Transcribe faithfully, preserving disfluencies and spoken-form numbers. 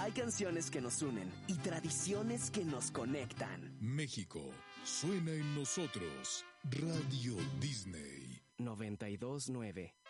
Hay canciones que nos unen y tradiciones que nos conectan. México suena en nosotros. Radio Disney noventa y dos nueve